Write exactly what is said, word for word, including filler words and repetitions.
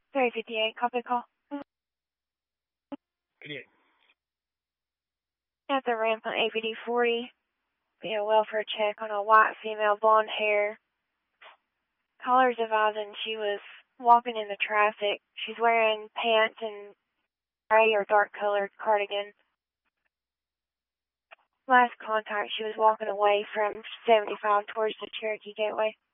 three fifty-eight, copy call. Idiot. At the ramp on A V D forty, be a welfare check on a white female, blonde hair. Caller's advising she was walking in the traffic. She's wearing pants and gray or dark colored cardigan. Last contact, she was walking away from seventy-five towards the Cherokee Gateway.